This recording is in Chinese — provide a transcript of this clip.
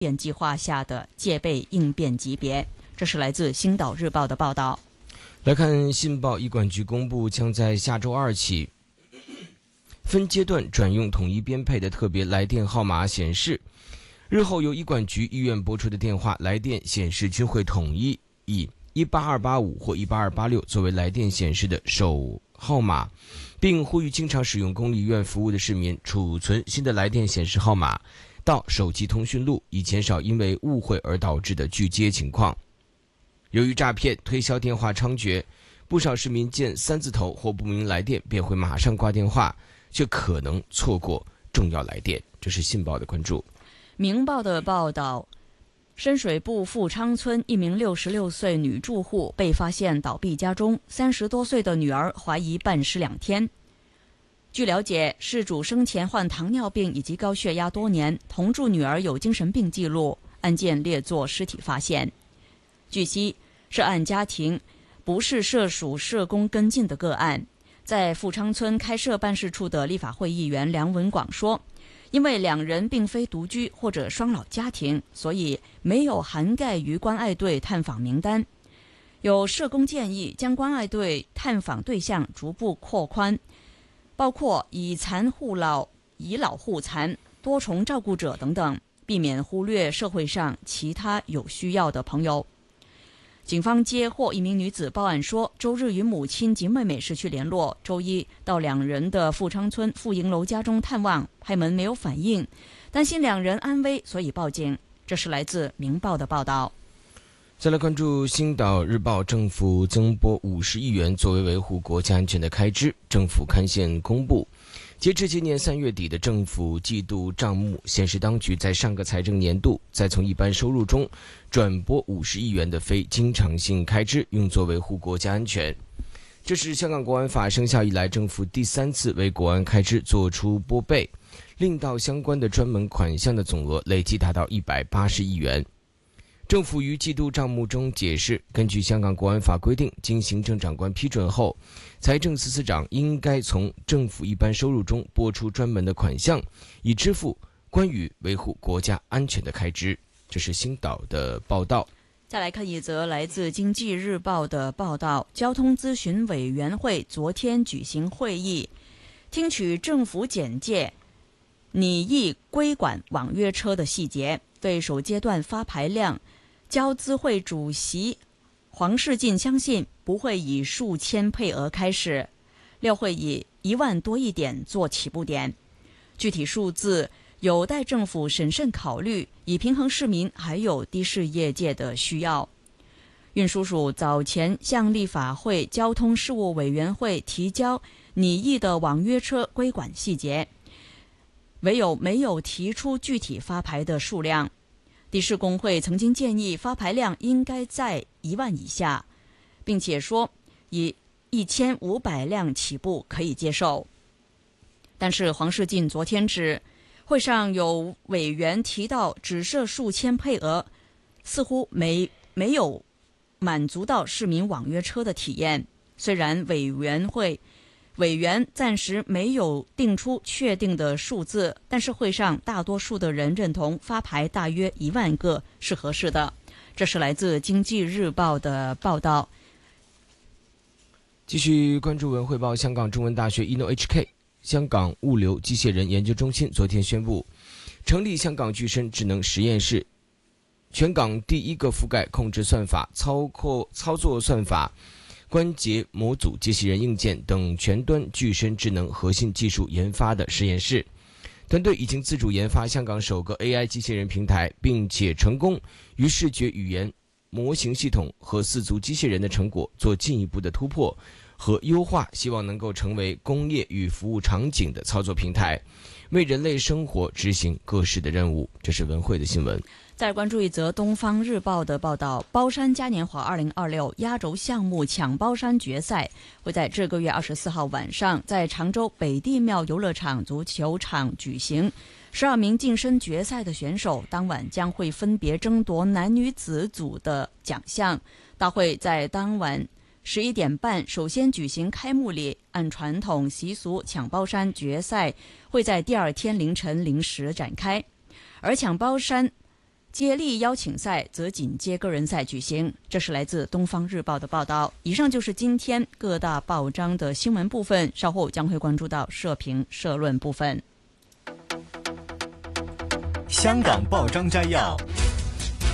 变计划下的戒备应变级别。这是来自《星岛日报》的报道。 来看信报，医管局公布将在下周2起分阶段转用统一编配的特别来电号码显示，日后由医管局医院拨出的电话来电显示均会统一以18285或18286作为来电显示的首号码，并呼吁经常使用公立医院服务的市民储存新的来电显示号码到手机通讯录，以减少因为误会而导致的拒接情况。由于诈骗推销电话猖獗，不少市民见3字头或不明来电便会马上挂电话，却可能错过重要来电。这是信报的关注。 明报的报道，深水埗富昌村一名66岁女住户被发现倒闭家中，30多岁的女儿怀疑半尸2天。据了解，事主生前患糖尿病以及高血压多年，同住女儿有精神病记录，案件列作尸体发现。据悉，涉案家庭不是涉属社工跟进的个案。在富昌村开设办事处的立法会议员梁文广说，因为2人并非独居或者双老家庭，所以没有涵盖于关爱队探访名单。有社工建议将关爱队探访对象逐步扩宽，包括以残护老、以老护残、多重照顾者等等，避免忽略社会上其他有需要的朋友。警方接获一名女子报案说，周日与母亲及妹妹失去联络，周一到2人的富昌村富营楼家中探望，开门没有反应，担心2人安危，所以报警。这是来自明报的报道。 再来关注星岛日报，政府增拨50亿元作为维护国家安全的开支。政府刊宪公布，截至今年3月底的政府季度账目显示，当局在上个财政年度再从一般收入中转拨50亿元的非经常性开支，用作维护国家安全。这是香港国安法生效以来政府第3次为国安开支做出拨备，令到相关的专门款项的总额累计达到180亿元。政府于季度账目中解释，根据香港国安法规定，经行政长官批准后，财政司司长应该从政府一般收入中拨出专门的款项，以支付关于维护国家安全的开支。这是星岛的报道。 再来看一则来自经济日报的报道，交通咨询委员会昨天举行会议，听取政府简介拟议规管网约车的细节，对首阶段发牌量，交资会主席黄世进相信不会以数千配额开始，料会以1万多一点做起步点，具体数字有待政府审慎考虑，以平衡市民还有的士业界的需要。运输署早前向立法会交通事务委员会提交拟议的网约车规管细节，唯有没有提出具体发牌的数量。的士工会曾经建议发牌量应该在1万以下，并且说以1500辆起步可以接受。但是黄世进昨天指，会上有委员提到只设数千配额，似乎没有满足到市民网约车的体验。虽然委员暂时没有定出确定的数字，但是会上大多数的人认同发牌大约1万个是合适的。这是来自经济日报的报道。 继续关注文汇报，香港中文大学 InnoHK 香港物流机械人研究中心昨天宣布，成立香港具身智能实验室，全港第一个覆盖控制算法、操作算法、关节模组、机器人硬件等全端具身智能核心技术研发的实验室。团队已经自主研发香港首个 AI 机器人平台，并且成功与视觉语言模型系统和4足机器人的成果做进一步的突破和优化，希望能够成为工业与服务场景的操作平台，为人类生活执行各式的任务。这是文汇的新闻。 再关注一则东方日报的报道，包山嘉年华2026压轴项目抢包山决赛会在这个月24号晚上在常州北帝庙游乐场足球场举行。12名晋升决赛的选手当晚将会分别争夺男女子组的奖项。大会在当晚11点半首先举行开幕礼，按传统习俗抢包山决赛会在第2天凌晨0时展开。而抢包山接力邀请赛则紧接个人赛举行。这是来自《东方日报》的报道。以上就是今天各大报章的新闻部分，稍后将会关注到社评社论部分。 香港报章摘要。